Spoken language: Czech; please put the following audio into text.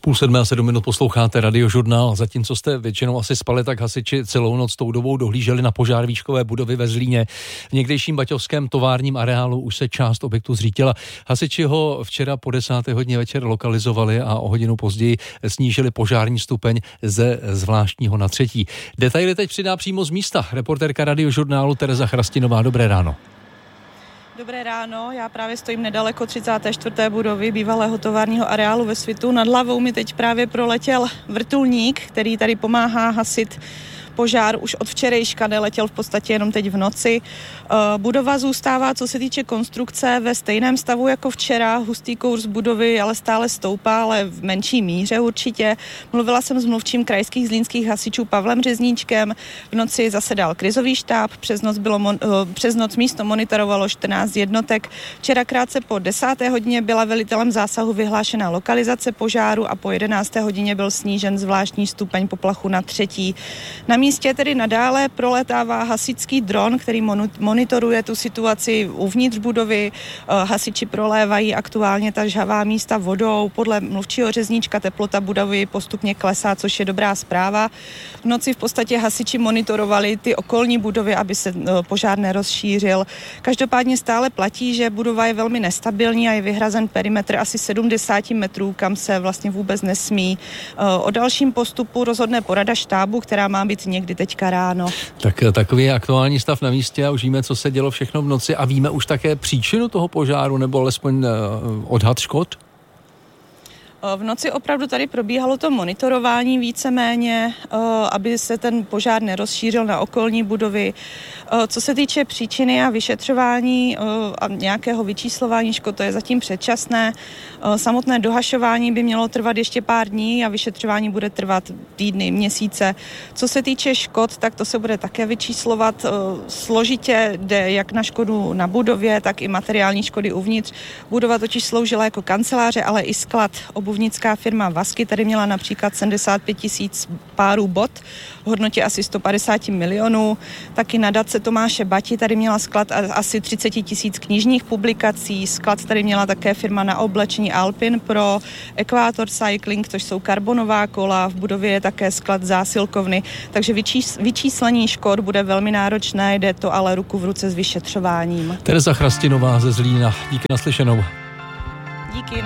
6:30 posloucháte Radiožurnál. Zatímco jste většinou asi spali, tak hasiči celou noc tou dobou dohlíželi na požár výškové budovy ve Zlíně. V někdejším baťovském továrním areálu už se část objektu zřítila. Hasiči ho včera po 10. hodině večer lokalizovali a o hodinu později snížili požární stupeň ze zvláštního na 3. Detaily teď přidá přímo z místa reportérka Radiožurnálu Tereza Chrastinová. Dobré ráno. Dobré ráno, já právě stojím nedaleko 34. budovy bývalého továrního areálu ve Svitu. Nad hlavou mi teď právě proletěl vrtulník, který tady pomáhá hasit požár už od včerejška, neletěl v podstatě jenom teď v noci. Budova zůstává, co se týče konstrukce, ve stejném stavu jako včera. Hustý kouř budovy ale stále stoupá, ale v menší míře určitě. Mluvila jsem s mluvčím krajských zlínských hasičů Pavlem Řezníčkem. V noci zasedal krizový štáb, přes noc místo monitorovalo 14 jednotek. Včera krátce po 10. hodině byla velitelem zásahu vyhlášena lokalizace požáru a po 11. hodině byl snížen zvláštní stupeň poplachu na 3. Na místě tedy nadále proletává hasičský dron, který monitoruje tu situaci uvnitř budovy. Hasiči prolévají aktuálně ta žhavá místa vodou. Podle mluvčího Řezníčka teplota budovy postupně klesá, což je dobrá zpráva. V noci v podstatě hasiči monitorovali ty okolní budovy, aby se požár nerozšířil. Každopádně stále platí, že budova je velmi nestabilní a je vyhrazen perimetr asi 70 metrů, kam se vlastně vůbec nesmí. O dalším postupu rozhodne porada štábu, která má být někdy teďka ráno. Tak takový je aktuální stav na místě a už víme, co se dělo všechno v noci a víme už také příčinu toho požáru nebo alespoň odhad škod? V noci opravdu tady probíhalo to monitorování víceméně, aby se ten požár nerozšířil na okolní budovy. Co se týče příčiny a vyšetřování a nějakého vyčíslování škod, to je zatím předčasné. Samotné dohašování by mělo trvat ještě pár dní a vyšetřování bude trvat týdny, měsíce. Co se týče škod, tak to se bude také vyčíslovat. Složitě jde jak na škodu na budově, tak i materiální škody uvnitř. Budova totiž sloužila jako kanceláře, ale i sklad. Obuvnická firma Vasky tady měla například 75 000 párů bot v hodnotě asi 150 milionů. Taky nadace Tomáše Bati tady měla sklad asi 30 000 knižních publikací. Sklad tady měla také firma na oblečení Alpin pro Equator Cycling, to jsou karbonová kola. V budově je také sklad zásilkovny, takže vyčíslení škod bude velmi náročné, jde to ale ruku v ruce s vyšetřováním. Tereza Chrastinová ze Zlína. Díky, naslyšenou. Díky.